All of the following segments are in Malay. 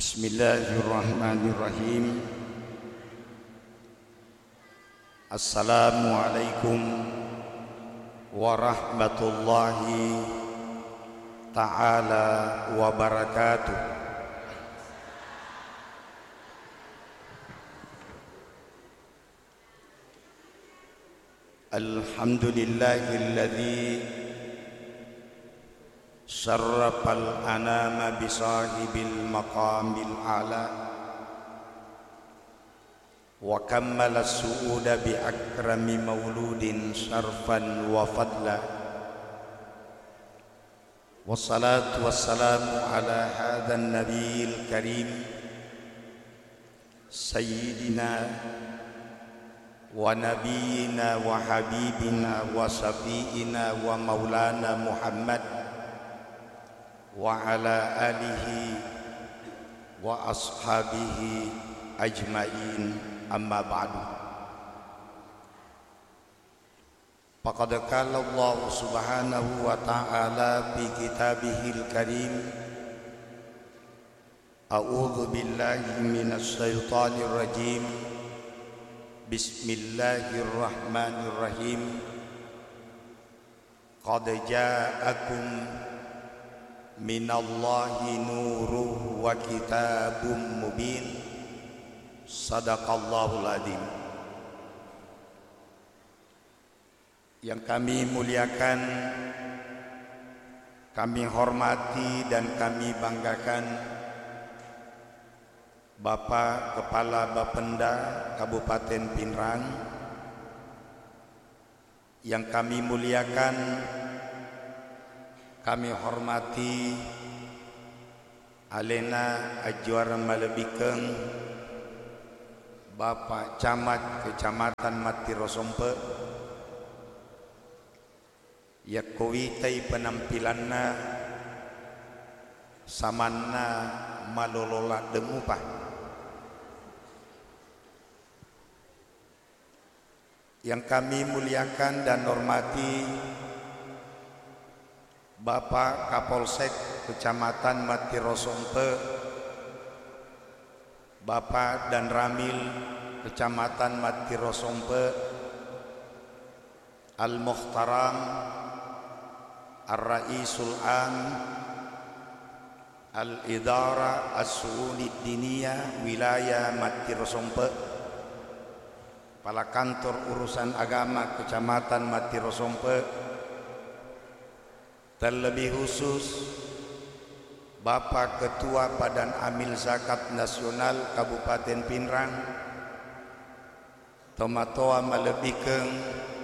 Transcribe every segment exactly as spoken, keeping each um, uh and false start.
Bismillahirrahmanirrahim. Assalamualaikum warahmatullahi ta'ala wabarakatuh. Alhamdulillahilladzi syarrafal anama bisahibil maqamil a'la wa kammala su'uda bi akrami mauludin syarfan wa fadla. Wassalatu wassalamu ala hadhan nabiyil karim sayyidina wa nabiyyina wa habibina wa safiina wa maulana Muhammad wa ala alihi wa ashabihi ajmain, amma ba'du. Faqad qala Allah subhanahu wa ta'ala fi kitabihil karim, a'udzu billahi minasy syaithanir rajim, bismillahirrahmanirrahim. Qad ja'akum minallahi nuruh wa kitabum mubin. Sadaqallahul adzim. Yang kami muliakan, kami hormati dan kami banggakan Bapak Kepala Bapenda Kabupaten Pinrang. Yang kami muliakan, kami hormati Alena Ajuara Malebikeung, Bapak Camat Kecamatan Matirosompe. Ya kuwitai penampilanna samanna malolola demupah. Yang kami muliakan dan hormati Bapak Kapolsek Kecamatan Matirosompe, Bapak dan Ramil Kecamatan Matirosompe, Al-Muhtaram Ar-Raisul Am Al-Idara As-Su'unid Diniyah Wilayah Matirosompe, Kepala Kantor Urusan Agama Kecamatan Matirosompe, terlebih khusus Bapak Ketua Badan Amil Zakat Nasional Kabupaten Pinrang, Tomatoa Malebikeung,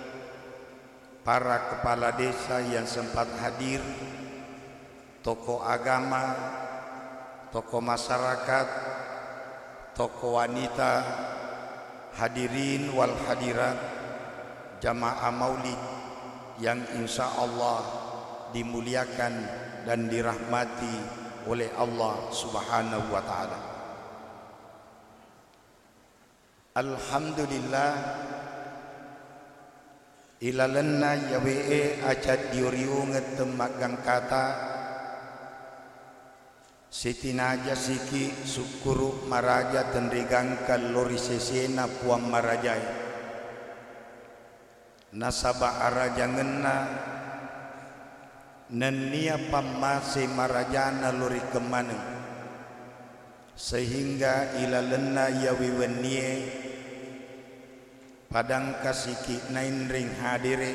para kepala desa yang sempat hadir, tokoh agama, tokoh masyarakat, tokoh wanita, hadirin wal hadirat, jamaah maulid yang insya Allah dimuliakan dan dirahmati oleh Allah subhanahu wa ta'ala. Alhamdulillah ilalenna yawe acat diuriu ngetemagang kata Sitina jasiki sukuru maraja tendrigang kalori sesena puang marajai nasaba arajangenna nenia pamase marajana lori kemana sehingga ilalenna yawiwenie padang kasiki nain ring hadire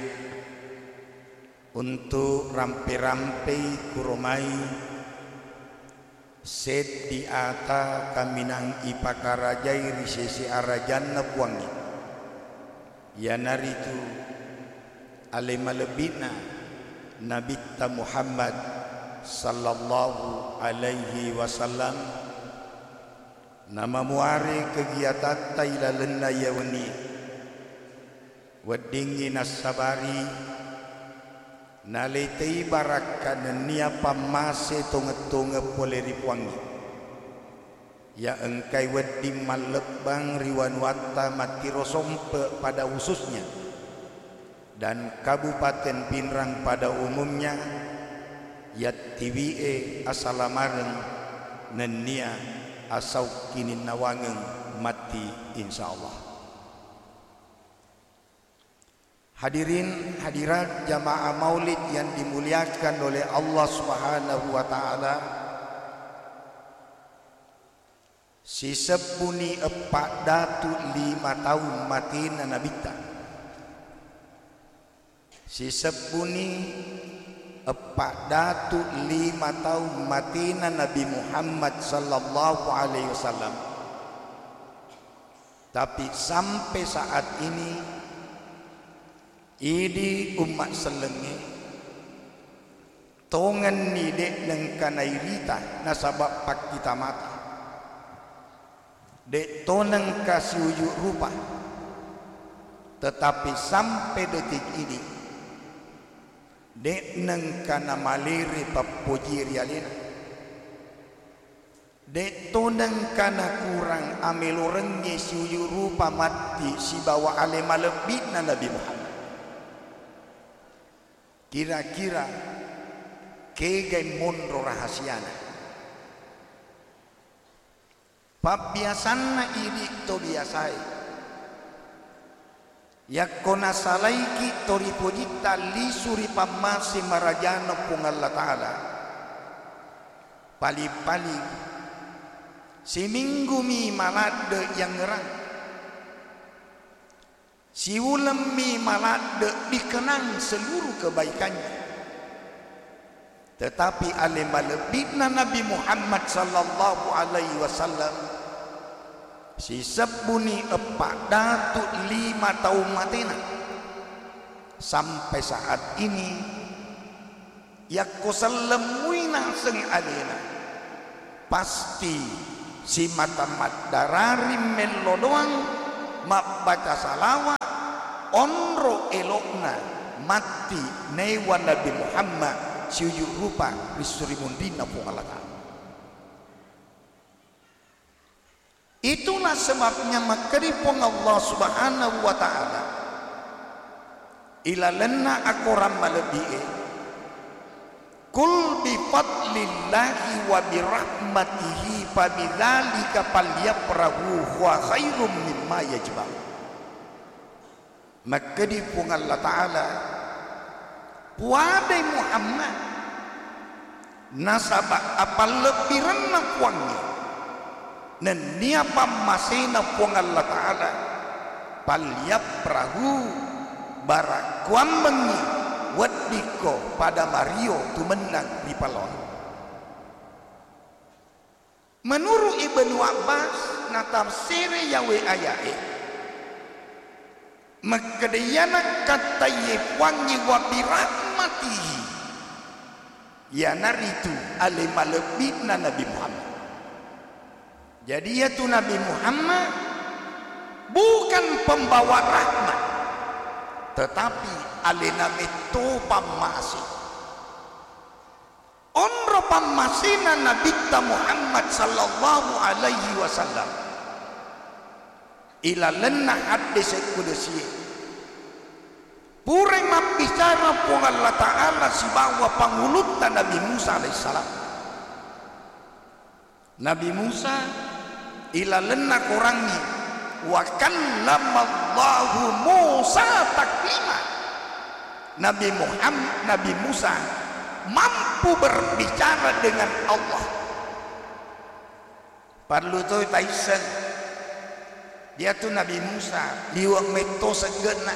untuk rampe-rampe kuromai set di ata kaminang ipakarajai risesi arajanna puangi ya naritu alema lebina Nabi Muhammad sallallahu alaihi wasallam nama muare kegiatan tailalenna yawni wadingi nasabari nalitei barakan nia pamase tonge-tonge poleri puangi ya engkai wedi malebang riwan wata Matirosompe pada khususnya dan Kabupaten Pinrang pada umumnya yat tiwie asalamareng nenia asau kini nawangeng mati insyaallah. Hadirin hadirat jamaah maulid yang dimuliakan oleh Allah Subhanahu wa taala, si sepuni epak datu lima tahun mati nanabita. Si sepuni epak datu lima tahun mati Nabi Muhammad sallallahu alaihi wasallam. Tapi sampai saat ini ini umat selenge tongan ni dek neng kanairita nasabab pak kita mata dek toneng kasih ujuk rupa, tetapi sampai detik ini dek neng kana maliri papuji rialina, dek toneng kana kurang amelorengnya si ujuk rupa mati si bawa alema lebih na Nabi Muhammad. Kira-kira kegai mondro rahasiana pabiasanna ini to biasai yakona salaiki tori pojita li suri pamasi marajano pung Allah Ta'ala pali-pali seminggu mi malade yang ngerang si ulam mi malade dikenang seluruh kebaikannya, tetapi alim lebihna Nabi Muhammad sallallahu alaihi wasallam si sebuni epak datu lima tahun matina sampai saat ini yakko selemuina seng alina pasti si matamat darari melo doang mak baca salawat onro elokna mati newan Nabi Muhammad siujuk rupa risuri mundina pun Allah Ta'ala. Itulah sebabnya makaripun Allah Subhanahu wa Ta'ala ila lana akoram malebi'e kul bi fadlillahi wa bi rahmatihi fa bidzalika falyafrahu wa khairum mimma yajma'un. Maka di pun Allah Ta'ala puadai Muhammad nasabak apa lebih rendah puangnya dan dia pamasina pun Allah Ta'ala falyafrahu barak kuambengi wadiko pada Mario tu menang di palon. Menurut Ibnu Abbas na tafsir yawe ayat makadayana kata yewangi wa birahmatihi ya naritu alima lebihna Nabi Muhammad. Jadi ya tu Nabi Muhammad bukan pembawa rahmat, tetapi alina meto pamasi onro pamasina Nabi Muhammad sallallahu alaihi wasallam ila lana hadis kudusi purai mabicara pun Allah Ta'ala si bawa pangulutan Nabi Musa alaihissalam. Nabi Musa ila lana kurangi wa kallamallahu Musa taklima. Nabi Muhammad Nabi Musa mampu berbicara dengan Allah. Perlu tu taisen dia tu Nabi Musa liwak meto segena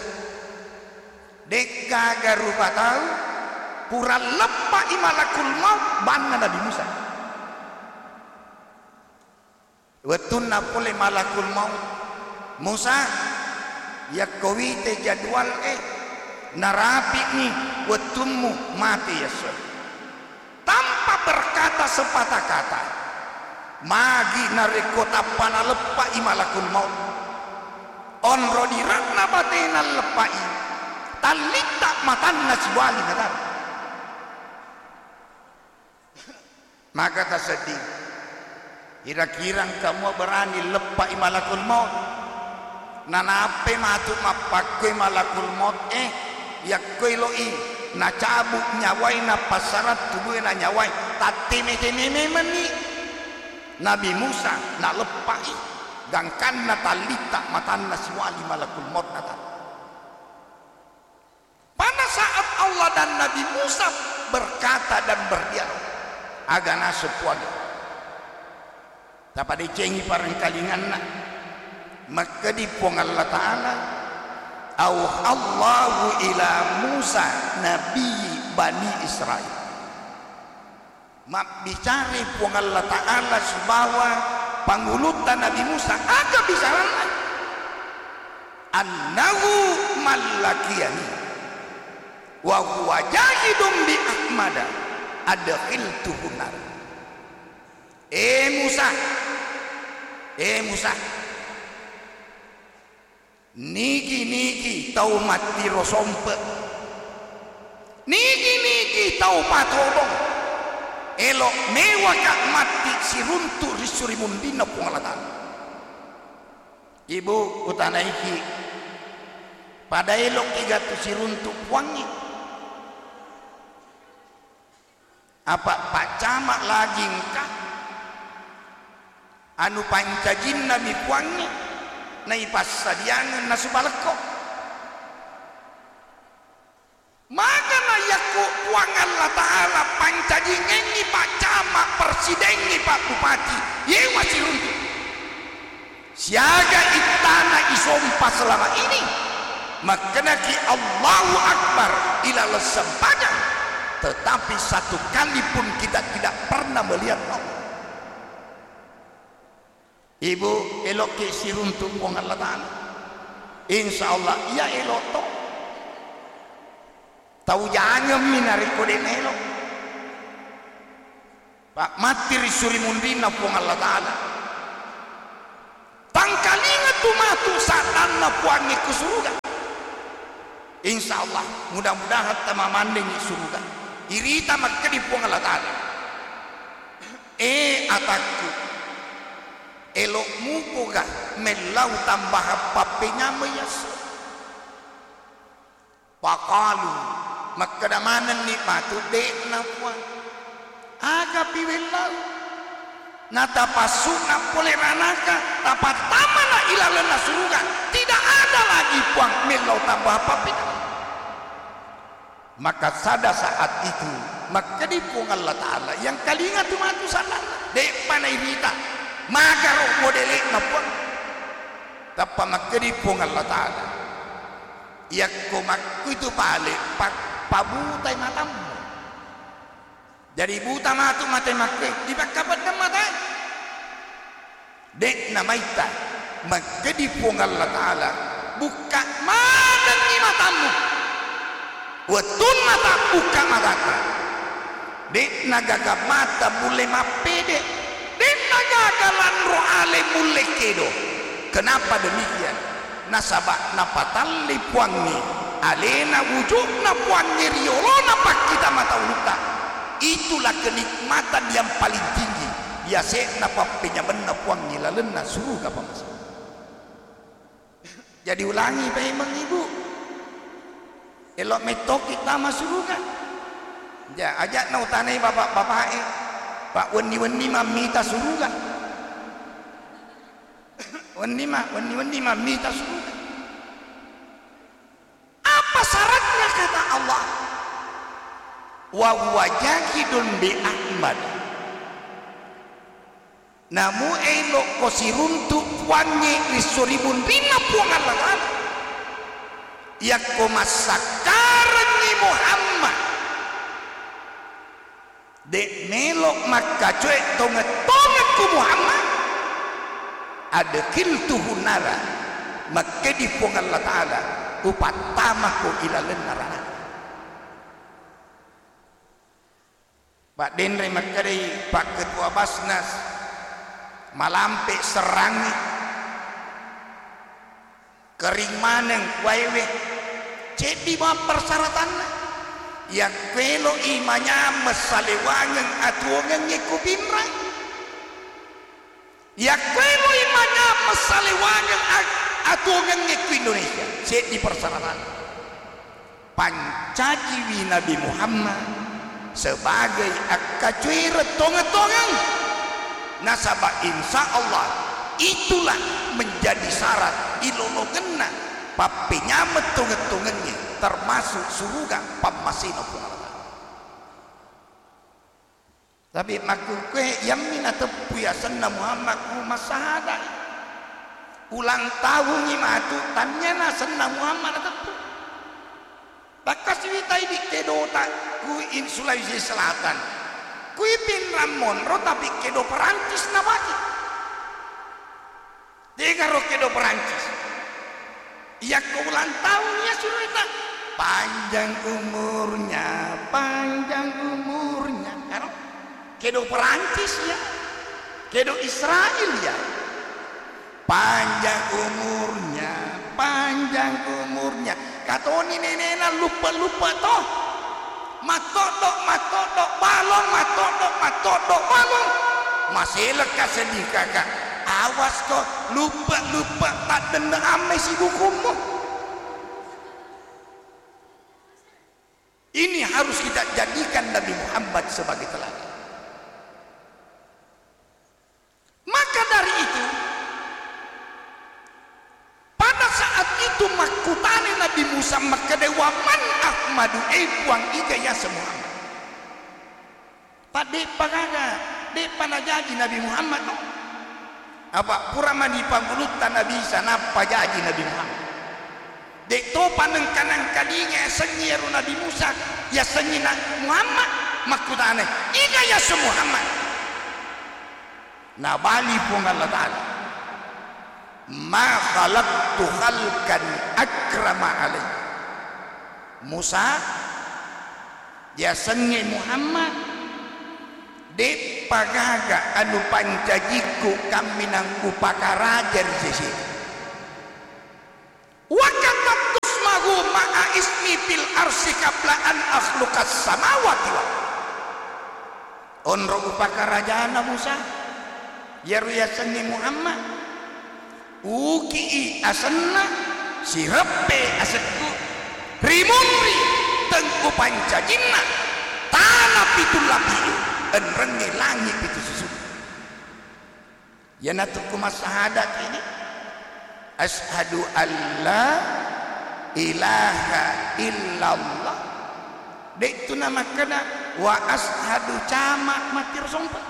deka garupa tahu pura lepa imalakul maut bana Nabi Musa wetun napole malakul maut Musa ya kowite jadwal eh narapi ni wetunmu mati ya so tanpa berkata sepatah kata magi narekota pana lepa imalakul maut onro diratna batena lepai talita matanna siwali kata maka tak sedih kira-kira kamu berani lepa imalakul maut nanape matuk mapakwe malakul maut eh yakwe loi na cabuk nyawai na pasarat tubuh na nyawai tatime teneme meni Nabi Musa nak lepai gangkan natalita matanna siwali malakul maut nata. Pada saat Allah dan Nabi Musa berkata dan berdialog agana sepuagi dapat dicengi parang kalingan nak maka dipuang Allah Ta'ala auh Allahu ila Musa nabi Bani Israel mak bicara puang Allah Ta'ala sebawa pangulutan Nabi Musa agak bicara annahu malakiyani wa huwa jahidum bi ahmada adkhiltuhu nar. Eh Musa eh Musa niki niki tau mati rosompe niki niki tau patobong elok mewah kak mati si runtuh risuri mundina pengalatan ibu utana iki pada elok tiga tu si runtuh wangi apa pak camak lagi engkau anu pancajin nabi wangi nai pasadiangan nasubaleko maka na yaku puang Allah Ta'ala pancajingengi pak camak persidengi pak bupati ye masih runtuh siaga itana isompa selama ini makna ki Allahu Akbar ila lesempanya tetapi satu kali pun kita tidak pernah melihat Allah. Ibu elok ke si runtuh puang Allah Ta'ala insya Allah ya elok to tahu jangan minari kode elok pak mati risuri mundina puang Allah Ta'ala tangkalinga tu matu satanna puangi ke surga insya Allah mudah-mudahan tama manding surga irita maka di puang Allah Ta'ala eh ataku elok mupoga melau tambah papenya meyas pakalu maka damanan ni patu dek na puan aga piwelau nata pasuna pole ranaka tapat tamana ilalena surga tidak ada lagi puang melau tambah papenya maka sada saat itu maka di puang Allah Ta'ala yang kalinga tu matu sana dek panai hita maka roh modelek na puang tapa maka di puang Allah Ta'ala ya komakku itu balik pak pabutai matamu jadi buta matu mata makai di bakabat na mata dek na maita maka di puang Allah Ta'ala buka madan ni matamu watun mata buka mata dek nagaga mata boleh mapede dek nagagalan roale boleh kedo kenapa demikian nasabak napatali puangi alena wujud na puangi riolo napak kita mata uluta itulah kenikmatan yang paling tinggi biasa napa penyamen na puangi lalena suruh apa mas jadi ulangi pak emang ibu elok metok kita masuk surga ya ajak na utanai bapak-bapak eh pak weni-weni mamita surga weni mah weni-weni mamita surga apa syaratnya kata Allah wa wajahidun bi ahmad namu elok kosiruntu wangi risuribun bina puangan lakan yakko masakarni Muhammad dek melok maka cuek tonget tonget ku Muhammad ada kiltuhu nara maka di puang Allah Ta'ala upatama ku ilalen narana Pak Denre maka dari Pak Ketua Basnas malampe serangi kering maneng waewe jadi apa persyaratan yang kelo imanya mesalewangen atuongen nyekubimrang yang kelo imanya mesalewangen atuongen nyeku Indonesia jadi persyaratan pancajiwi Nabi Muhammad sebagai akacuir tonget-tongen nasabah insya Allah itulah menjadi syarat ilologena papenya metungetungennya termasuk surga pamasino pun. Tapi maku kue yang mina tepu ya senna Muhammad ku masahada ulang tahun ni matu tanya na senna Muhammad tepu bakas witai di kedota ku in Sulawesi Selatan ku ipin Ramon ro tapi kedo Perancis na bagi dia ro kedo Perancis ya ku ulang tahun ya suruh itu panjang umurnya panjang umurnya karo kedo Perancis ya kedo Israel ya panjang umurnya panjang umurnya katoni nenena lupa-lupa toh matodok matodok balon matodok matodok balon masih lekas sedih kakak awas kok lupa-lupa tak denda ame si bukumu. Ini harus kita jadikan Nabi Muhammad sebagai teladan. Maka dari itu pada saat itu makutane Nabi Musa makadewa man Ahmadu eh buang iga ya semua tadi pagaga dek pada jadi Nabi Muhammad no? Apa pura mani pangulutan Nabi sana apa jadi Nabi Muhammad dek to paneng kanang kadinya senyiru Nabi Musa ya senyina Muhammad makutane iga ya semua Muhammad na bali pun Allah Ta'ala ma khalaqtu khalqan akrama alaih Musa dia sengi Muhammad de pagaga anu pancajiku kami nangku pakarajar sisi wa katabtus mahu ma'a ismi fil arsi qabla an akhluqas samawati wa onro upakarajana Musa ya ruya sengi Muhammad uki asenna sirepe asetku rimumri tengku pancajinna tanah pitul lapi enrengi langit itu susu ya natuku masahadat ini ashadu an la ilaha illallah dek itu nama kena wa ashadu camak mati rosongpa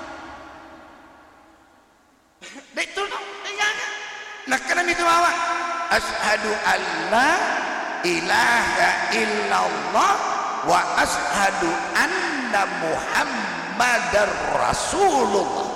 dek itu no nah kena itu bawa ashadu an la ilaha illallah wa ashadu anna muhammadar rasulullah.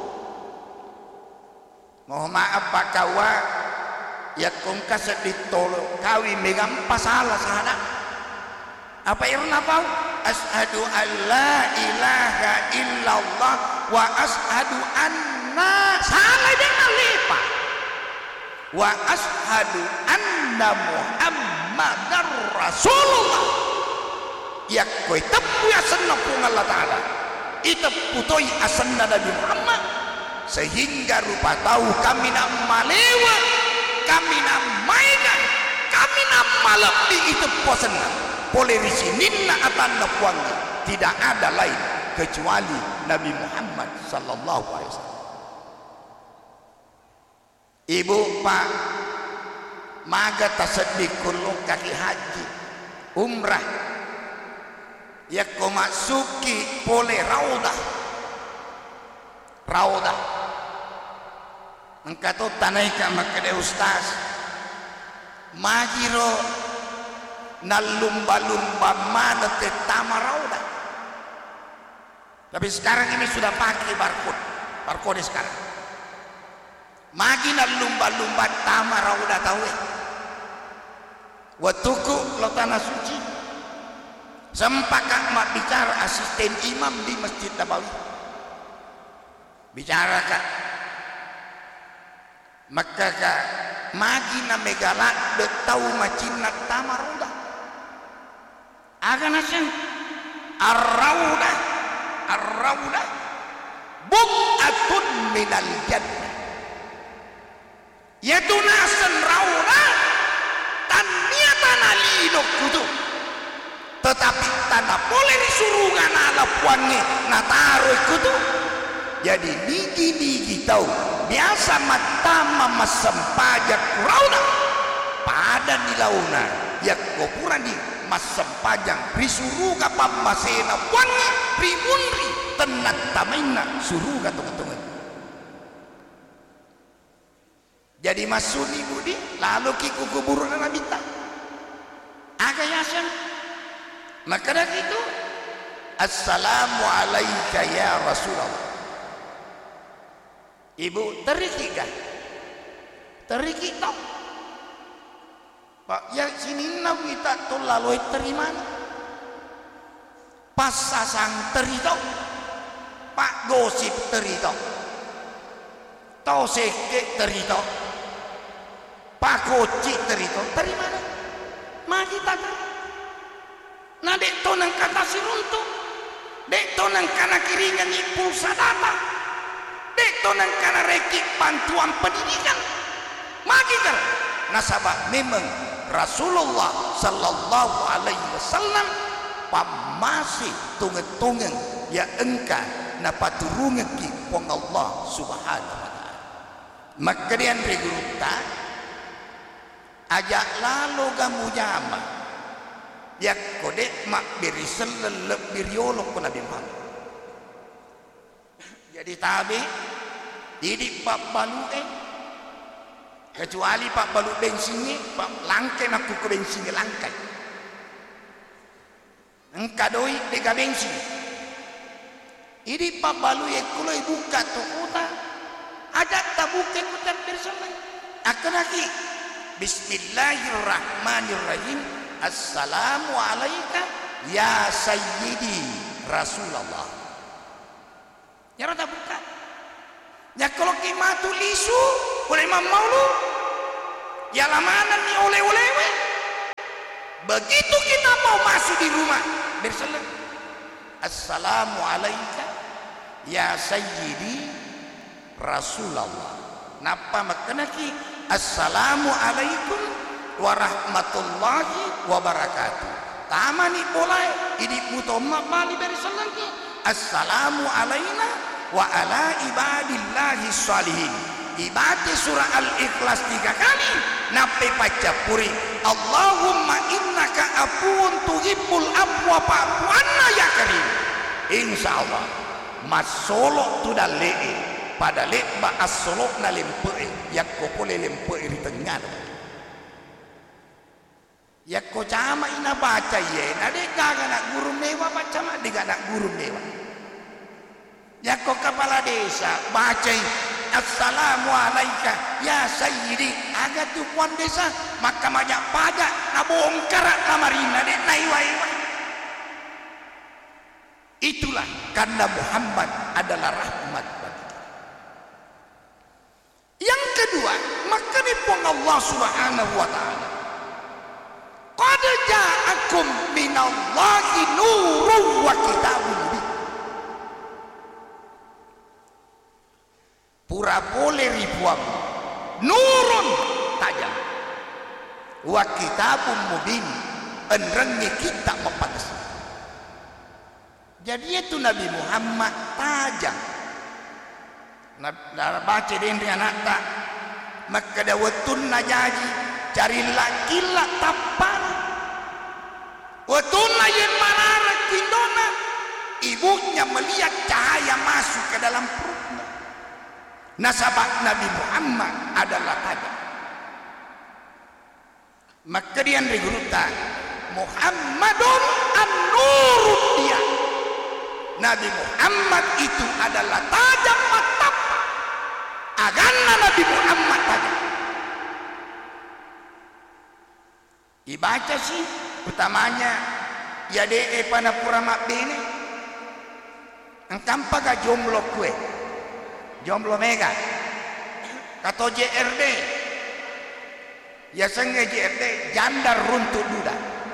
Mohon maaf Pak Kawa ya kong kasih ditolong kawi megam pasalah sana apa irna pau ashadu an la ilaha illallah wa ashadu anna salah dengan lepa wa ashadu anna muhammadar rasulullah ya koi tepu ya senna pun Allah Ta'ala itu putoi asanna Nabi Muhammad sehingga rupa tahu kami nama lewa kami nama mainan kami nama lebih itu posenna polerisi ninna atanna puangnya tidak ada lain kecuali Nabi Muhammad sallallahu alaihi wasallam. Ibu Pak maga taseddi kullu kaki haji umrah ya ko masuki pole raudah raudah engkato tanai ka makade ustaz magiro nalumba-lumba mana tetama raudah tapi sekarang ini sudah pakai barcode barcode sekarang magi nalumba-lumba tama raudah tahu eh watuku lo tanah suci sempakak mak bicara asisten imam di Masjid Nabawi bicara kak maka kak magi na megala de tau macina tamaruda agan asen arrauda arrauda bu'atun minal jannah yatunasan rauda tanniatan alino kudu tetapi tanah boleh disuruh ngana ala puangi nataruh kudu jadi nigi-nigi tahu biasa matama masempajak kurauna pada di launa ya kopuran di masempajang risuruga pamasena wangi rimunri tenat tamaina suruga tunggu-tunggu. Jadi masuni budi lalu kiku kubur nabita aga yasan maka dari itu assalamu alaika ya Rasulullah. Ibu teriki kan teriki toh Pak ya sini na kita to lalu terima pas sasang terito Pak gosip terito to seke terito Pak koci terito terima mari kita nah dek to nang kata siruntu dek to nang kana kiringan pulsa data dek to nang kana reki bantuan pendidikan mari kan nasabah memang Rasulullah sallallahu alaihi wasallam pamasi tunget-tunget ya engka na paturungeki pong Allah subhanahu wa ta'ala maka dian regruta ajak lalu gamu jama ya kodek mak beri selelep biriolog ko Nabi Muhammad jadi tabi didik pak balue kecuali pak balu bensinnya pak langkai aku ke bensinnya langkai engkadoi deka bensin ini pak balu ya kalau buka tukuta ada tabuke kutan bersama akan lagi bismillahirrahmanirrahim assalamu alaika ya sayyidi Rasulullah ya rata buka ya kalau kimatu lisu oleh Imam Maulud ya lamanan ni oleh-oleh begitu kita mau masuk di rumah bersalam assalamu alaika ya sayyidi Rasulullah napa makanaki assalamu alaikum warahmatullahi wabarakatuh tamani boleh ini mutomma bali bersalam assalamu alaina wa ala ibadillahi sholihin ibadah surah Al-Ikhlas tiga kali nape baca puri Allahumma innaka afuun tuhibbul afwa fa'fu anna ya karim insyaallah masolok tu dah lee pada lek ba asolok na lempe yak ko pole lempe di tengah yak ko cama ina baca ye ade gaga nak guru mewah baca mak diga nak guru mewah yak ko kepala desa baca assalamu alaika ya sayyidi aga tu puan desa maka banyak pajak na bongkar kamarina de naiwai itulah karena Muhammad adalah rahmat bagi kita. Yang kedua maka ni pun Allah subhanahu wa ta'ala qad ja'akum minallahi nurun wa kitabun mubin pura boleh ribuan nurun tajam wa kitabun mubin enrengi kita mepadas jadi itu Nabi Muhammad tajam nak baca dengan anak tak maka dawatun najaji cari laki lah tapan watun yang marara kindona ibunya melihat cahaya masuk ke dalam perutnya nasabah Nabi Muhammad adalah tajam maka dia digurutan Muhammadun an-nurud dia Nabi Muhammad itu adalah tajam mata agama Nabi Muhammad tajam dibaca sih utamanya ya de pada pura mak bini engkam paga jomblo kue jomblo mega kata J R D ya sengge J R D janda runtuh duda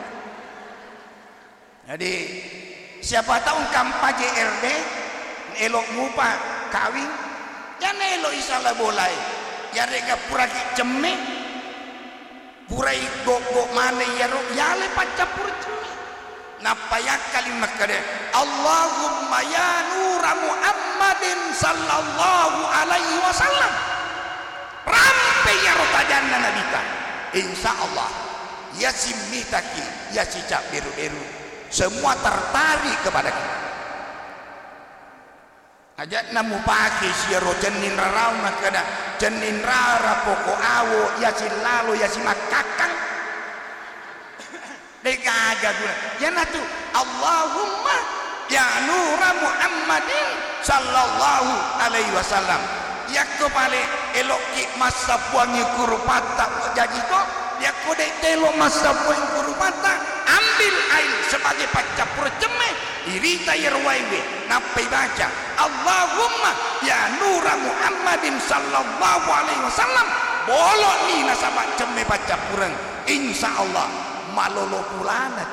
jadi siapa tahu kampa J R D elok mupa kawin ya elok isalah bolai ya rega pura ki ceme pura gok-gok mana ya ro ya le paca pura ceme napa ya kalimat kade Allahumma ya nura Muhammad Muhammadin sallallahu alaihi wasallam rampe ya rotajanna nabita insyaallah ya simmitaki ya cicak biru-biru semua tertarik kepada kita ajak namu pagi siaro jenin rarauna kada jenin rara poko awo ya si lalu ya si makakang dekaga guna ya natu Allahumma ya nura Muhammadin sallallahu alaihi wasallam ya kepale eloki masa puangi kurupata jadi kok ya kode telo masa puangi kurupata ambil air sebagai pacapur cemeh irita yerwaiwe napai baca Allahumma ya nura Muhammadin sallallahu alaihi wasallam bolok ni nasabak cemeh pacapurang insyaallah malolo pulanat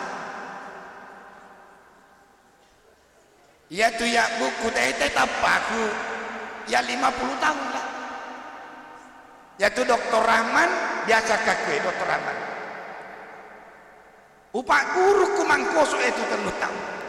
ya tu ya buku tete tapaku ya lima puluh tahun lah ya tu doktor Rahman biasa kakek doktor Rahman upak guru kumangkoso itu terlalu tahu